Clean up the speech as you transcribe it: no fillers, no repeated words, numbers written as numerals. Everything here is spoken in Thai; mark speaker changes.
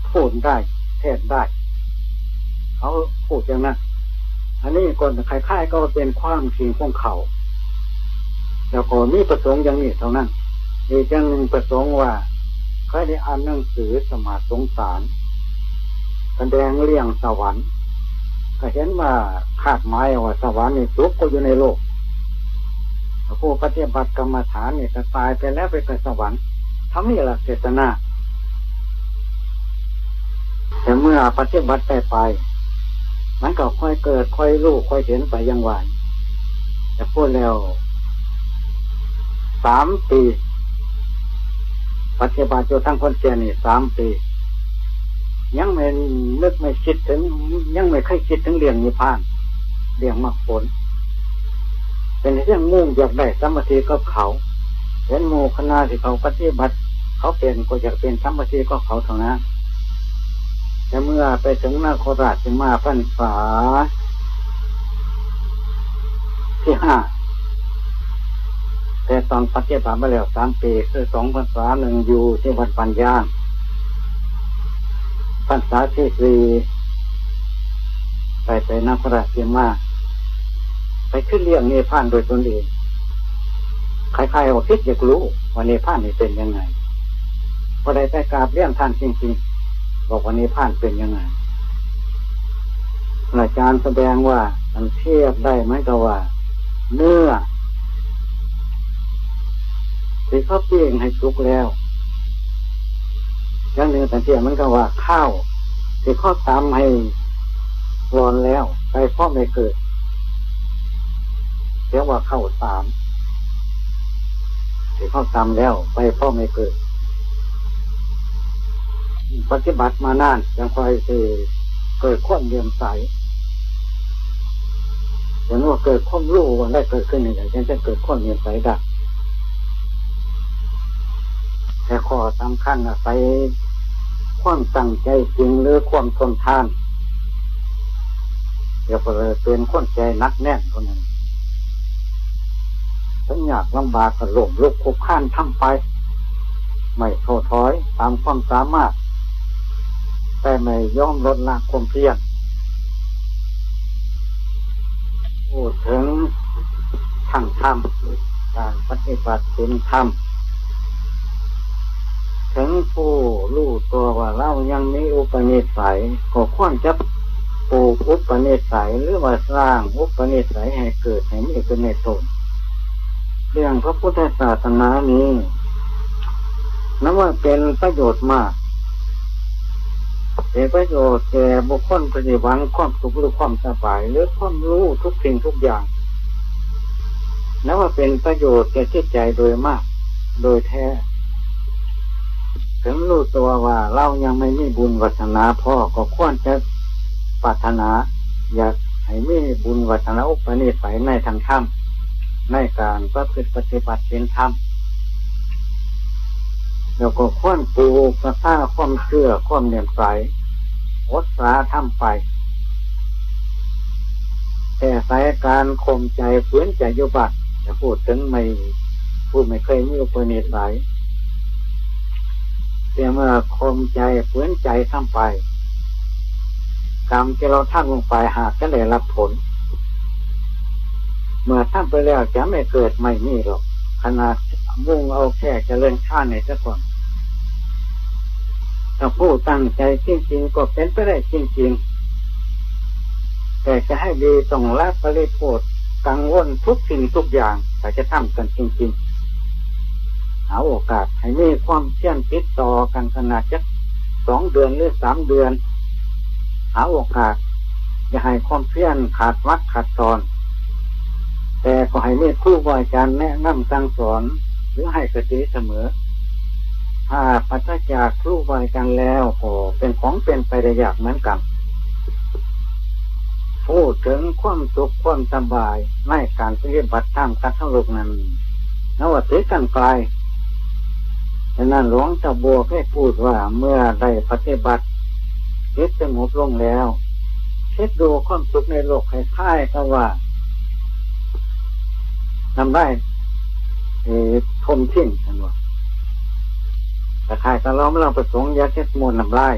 Speaker 1: พูดได้เทศได้เขาพูดอย่างนั้นอันนี้คนคล้ายๆก็เป็นความจริงของเขาแล้วก็มีประสงค์อย่างนี้เท่านั้นอีกอย่างหนึ่งประสงค์ว่าเคยได้อ่านหนังสือสมาสงสารแสดงเรื่องสวรรค์ก็เห็นว่าคาดหมายว่าสวรรค์นี่สุขก็อยู่ในโลกผู้ปฏิบัติกรรมฐานนี่จะตายไปแล้วไปเกิดสวรรค์ทั้งนี้แหละเจตนาแต่เมื่อปฏิบัติไปมันก็ค่อยเกิดค่อยรู้ค่อยเห็นไปอย่างไรแต่พูดแล้ว3 ปีปฏิบัติอยู่ทั้งคนเสียนี่3 ปียังไม่นึกไม่คิดถึงยังไม่เคยคิดถึงเรื่องนิพพานเรื่องมรรคผลเป็นเรื่องมุ่งอยากได้สมาธิกับเขาเห็นหมู่คณะที่เขาปฏิบัติเขาเป็นก็อยากเป็นสมาธิกับเขาเท่านั้นแต่เมื่อไปถึงนครราชสีมาพรรษาที่ 5แต่ตอนปฏิบัติมาแล้ว3 ปีคือ2 พรรษาหนึ่งอยู่ที่วัดปัญญาพรรษาที่ 4ไปนครราชสีมาไปขึ้นเรื่องนิพพานโดยตนเองใครๆว่าคิดอยากรู้ว่านิพพานนี่เป็นยังไงพอได้ไปกราบเรียนท่านจริงๆบอกว่านิพพานเป็นยังไงอาจารย์แสดงว่ามันเทียบได้ไหมกับว่าเนื้อที่เขาเปลี่ยนให้สุกแล้วอย่างหนึ่งแต่เทียบมันก็ว่าข้าวที่เขาตำให้ร้อนแล้วไปเพราะไม่เกิดเรียกว่าข้าวสามที่เขาตำแล้วไปเพราะไม่เกิดปฏิบัติมานานยังคอยเกิดความเลื่อมใสเห็นว่าเกิดความรู้ว่าได้เกิดขึ้นอย่างเช่นเกิดความเลื่อมใสได้แต่ข้อสำคัญใส่ความตั้งใจจริงหรือความทนทานเดี๋ยวเป็นคนใจนักแน่นคนนั้นทั้งยากลำบากก็ล้มลุกคลุกคลานทำไปไม่ท้อถอยตามความสามารถแต่ไม่ยอมลดละความเพียรพูดถึงทางธรรมการปฏิบัติเป็นธรรมถึงผู้รู้ตัวว่าเรายังมีอุปนิสัยก็ควรจะปลูกอุปนิสัยหรือว่าสร้างอุปนิสัยให้เกิดให้มีขึ้นในตนเรื่องพระพุทธศาสนานี้นับว่าเป็นประโยชน์มากเป็นประโยชน์แก่บุคคลปฏิบัติความสุขหรือความสบายหรือความรู้ทุกสิ่งทุกอย่างนับว่าเป็นประโยชน์แก่จิตใจโดยมากโดยแท้ถึงรู้ตัวว่าเรายังไม่มีบุญวาสนาพ่อก็ควรจะปรารถนาอยากให้มีบุญวาสนาอุปนิสัยในทางธรรมในการประพฤติปฏิบัติเป็นธรรมแล้วก็ควรปลูกสร้างความเชื่อความเลื่อมใสอดสาทำไปแต่สายการข่มใจฝืนใจอยู่บัดจะพูดถึงไม่เคยมีอุปนิสัยแต่เมื่อข่มใจฝืนใจทำไปกรรมที่เราทำลงไปหากจะได้รับผลเมื่อทำไปแล้วจะไม่เกิดไม่มีหรอกขนาดมุ่งเอาแค่เจริญชาติในซะก่อนถ้าผู้ตั้งใจจริงๆก็เป็นไปได้จริงๆแต่จะให้ดีต้องละปริโภคกังวลทุกสิ่งทุกอย่างแต่จะทำกันจริงๆหาโอกาสให้มีความเพียรติดต่อกันขนาดจะ2 เดือนหรือ3 เดือนหาโอกาสอย่าให้ความเพียรขาดวัดขาดตอนแต่ก็ให้มีครูบาอาจารย์แนะนำสั่งสอนหรือให้สติเสมอถ้าปราศจากครูบาอาจารย์แล้วก็เป็นของเป็นไปได้ยากเหมือนกันพูดถึงความสุขความสบายในการปฏิบัติธรรมกันทั้งโลกนั้นนว่าถือกันไกลฉะนั้นหลวงตาบัวให้พูดว่าเมื่อได้ปฏิบัติจิตสงบลงแล้วคิดดูความสุขในโลกให้ค่ายก็ว่าทำได้ทมทิ้งกันว่าแต่ใครก็เราประสงค์อยากจะมนต์นำลาย